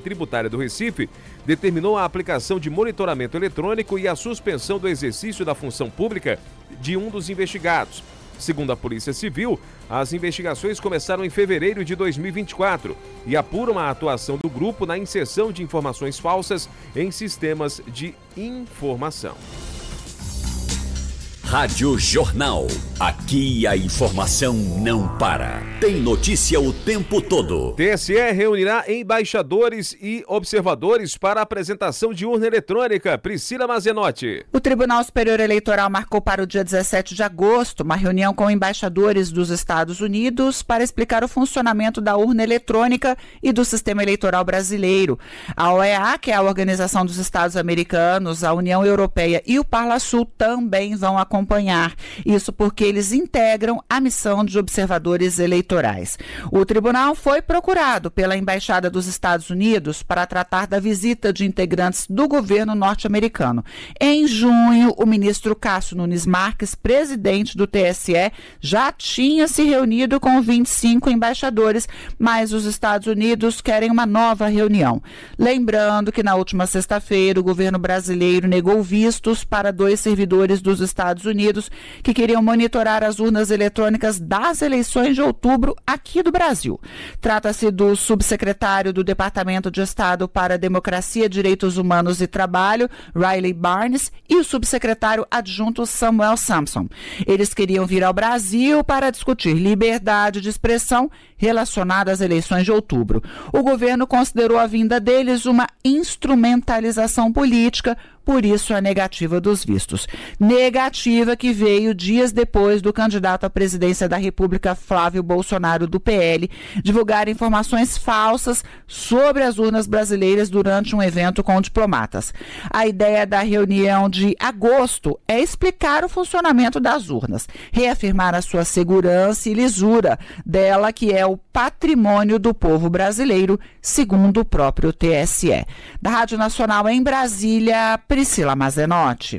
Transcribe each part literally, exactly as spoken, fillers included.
Tributária do Recife determinou a aplicação de monitoramento eletrônico e a suspensão do exercício da função pública de um dos investigados. Segundo a Polícia Civil, as investigações começaram em fevereiro de dois mil e vinte e quatro e apuram a atuação do grupo na inserção de informações falsas em sistemas de informação. Rádio Jornal. Aqui a informação não para. Tem notícia o tempo todo. T S E reunirá embaixadores e observadores para a apresentação de urna eletrônica. Priscila Mazenotti. O Tribunal Superior Eleitoral marcou para o dia dezessete de agosto uma reunião com embaixadores dos Estados Unidos para explicar o funcionamento da urna eletrônica e do sistema eleitoral brasileiro. A O E A, que é a Organização dos Estados Americanos, a União Europeia e o Parlasul também vão acompanhar. acompanhar. Isso porque eles integram a missão de observadores eleitorais. O tribunal foi procurado pela Embaixada dos Estados Unidos para tratar da visita de integrantes do governo norte-americano. Em junho, o ministro Cássio Nunes Marques, presidente do T S E, já tinha se reunido com vinte e cinco embaixadores, mas os Estados Unidos querem uma nova reunião. Lembrando que na última sexta-feira, o governo brasileiro negou vistos para dois servidores dos Estados Unidos que queriam monitorar as urnas eletrônicas das eleições de outubro aqui do Brasil. Trata-se do subsecretário do Departamento de Estado para a Democracia, Direitos Humanos e Trabalho, Riley Barnes, e o subsecretário adjunto Samuel Sampson. Eles queriam vir ao Brasil para discutir liberdade de expressão relacionada às eleições de outubro. O governo considerou a vinda deles uma instrumentalização política, por isso a negativa dos vistos. Negativa que veio dias depois do candidato à presidência da República, Flávio Bolsonaro, do P L, divulgar informações falsas sobre as urnas brasileiras durante um evento com diplomatas. A ideia da reunião de agosto é explicar o funcionamento das urnas, reafirmar a sua segurança e lisura dela, que é o patrimônio do povo brasileiro, segundo o próprio T S E. Da Rádio Nacional em Brasília, Priscila Mazenotti.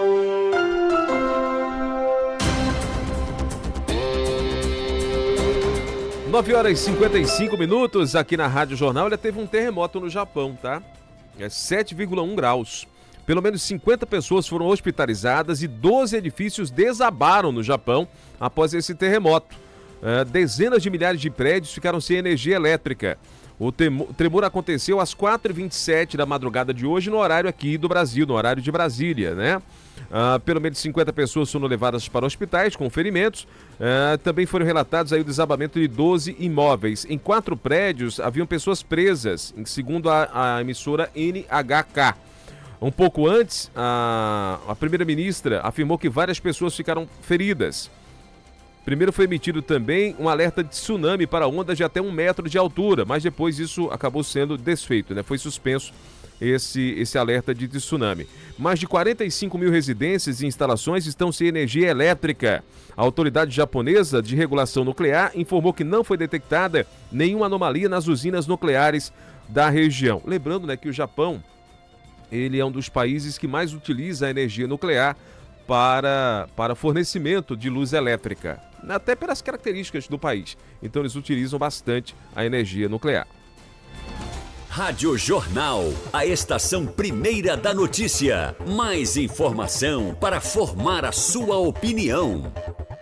nove horas e cinquenta e cinco minutos aqui na Rádio Jornal. Olha, teve um terremoto no Japão, tá? É sete vírgula um graus. Pelo menos cinquenta pessoas foram hospitalizadas e doze edifícios desabaram no Japão após esse terremoto. É, dezenas de milhares de prédios ficaram sem energia elétrica. O tremor aconteceu às quatro e vinte e sete da madrugada de hoje, no horário aqui do Brasil, no horário de Brasília, né? Ah, pelo menos cinquenta pessoas foram levadas para hospitais com ferimentos. Ah, também foram relatados aí o desabamento de doze imóveis. Em quatro prédios haviam pessoas presas, segundo a, a emissora N H K. Um pouco antes, a, a primeira-ministra afirmou que várias pessoas ficaram feridas. Primeiro foi emitido também um alerta de tsunami para ondas de até um metro de altura, mas depois isso acabou sendo desfeito, né? Foi suspenso esse, esse alerta de tsunami. Mais de quarenta e cinco mil residências e instalações estão sem energia elétrica. A autoridade japonesa de regulação nuclear informou que não foi detectada nenhuma anomalia nas usinas nucleares da região. Lembrando, né, que o Japão, ele é um dos países que mais utiliza a energia nuclear para, para fornecimento de luz elétrica, até pelas características do país. Então eles utilizam bastante a energia nuclear. Rádio Jornal, a estação primeira da notícia. Mais informação para formar a sua opinião.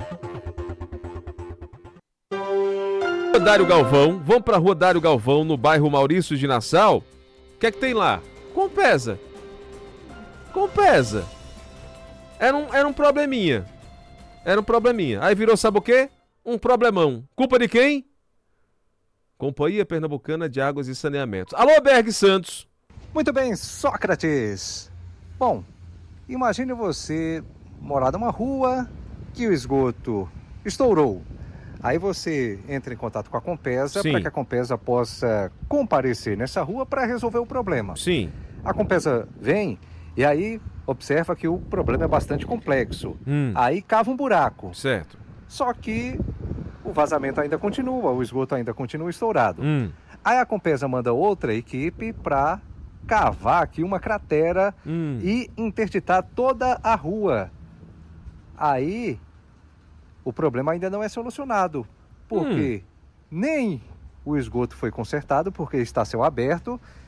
Dário Galvão, vamos para a rua Dário Galvão, no bairro Maurício de Nassau. O que é que tem lá? Compesa. Compesa. Era um, era um probleminha. Era um probleminha. Aí virou, sabe o quê? Um problemão. Culpa de quem? Companhia Pernambucana de Águas e Saneamentos. Alô, Berg Santos. Muito bem, Sócrates. Bom, imagine você morar numa rua que o esgoto estourou. Aí você entra em contato com a Compesa para que a Compesa possa comparecer nessa rua para resolver o problema. Sim. A Compesa vem e aí observa que o problema é bastante complexo. Hum. Aí cava um buraco. Certo. Só que o vazamento ainda continua, o esgoto ainda continua estourado. Hum. Aí a Compesa manda outra equipe para cavar aqui uma cratera hum. e interditar toda a rua. Aí o problema ainda não é solucionado, porque hum. nem o esgoto foi consertado, porque está a céu aberto,